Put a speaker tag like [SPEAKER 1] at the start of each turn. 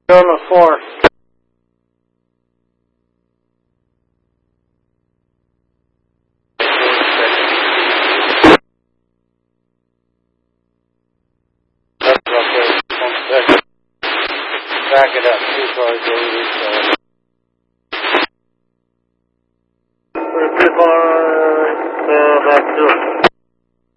[SPEAKER 1] On the floor. That's up there. 1 second. Back it up. 2 cars over each other.